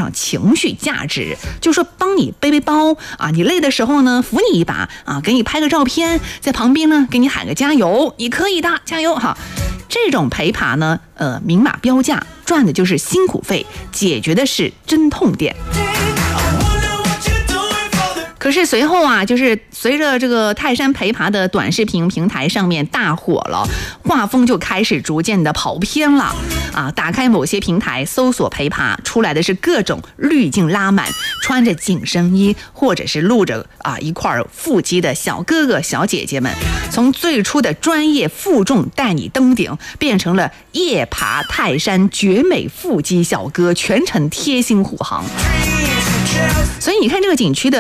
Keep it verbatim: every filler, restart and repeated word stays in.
上情绪价值，就说帮你背背包啊，你累的时候呢扶你一把啊，给你拍个照片，在旁边呢给你喊个加油，你可以的，加油哈。这种陪爬呢，呃，明码标价，赚的就是辛苦费，解决的是真痛点。可是随后啊，就是随着这个泰山陪爬的短视频平台上面大火了，画风就开始逐渐的跑偏了啊！打开某些平台搜索陪爬，出来的是各种滤镜拉满，穿着紧身衣或者是露着啊一块腹肌的小哥哥小姐姐们，从最初的专业负重带你登顶，变成了夜爬泰山绝美腹肌小哥，全程贴心护航。所以你看这个景区的